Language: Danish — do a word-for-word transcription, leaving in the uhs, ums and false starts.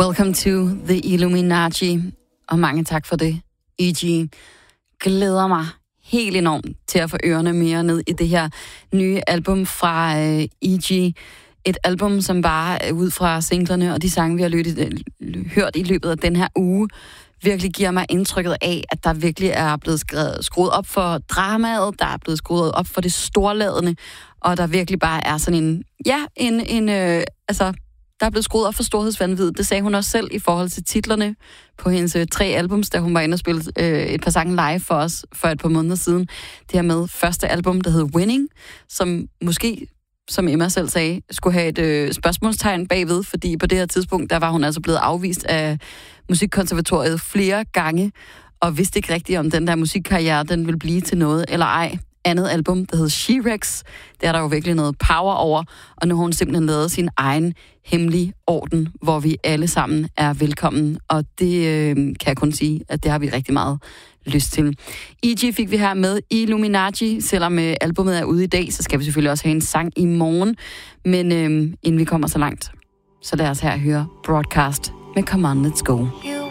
Welcome to the Illuminati, og mange tak for det. E G glæder mig helt enormt til at få ørerne mere ned i det her nye album fra øh, E G. Et album, som bare er ud fra singlerne og de sange, vi har lyttet, hørt i løbet af den her uge, virkelig giver mig indtrykket af, at der virkelig er blevet skrevet, skruet op for dramaet, der er blevet skruet op for det storladende, og der virkelig bare er sådan en, ja, en, en øh, altså, der er blevet skruet op for storhedsvanvid. Det sagde hun også selv i forhold til titlerne på hendes øh, tre albums, da hun var inde og spille øh, et par sange live for os for et par måneder siden. Det her med første album, der hed Winning, som måske, som Emma selv sagde, skulle have et øh, spørgsmålstegn bagved, fordi på det her tidspunkt, der var hun altså blevet afvist af Musikkonservatoriet flere gange, og vidste ikke rigtigt, om den der musikkarriere, den ville blive til noget eller ej. Andet album, der hed She-Rex, der er der jo virkelig noget power over, og nu har hun simpelthen lavet sin egen hemmelige orden, hvor vi alle sammen er velkommen, og det øh, kan jeg kun sige, at det har vi rigtig meget lyst til. E G fik vi her med Illuminati, selvom øh, albumet er ude i dag, så skal vi selvfølgelig også have en sang i morgen, men øh, inden vi kommer så langt, så lad os her høre Broadcast med Come On, Let's Go.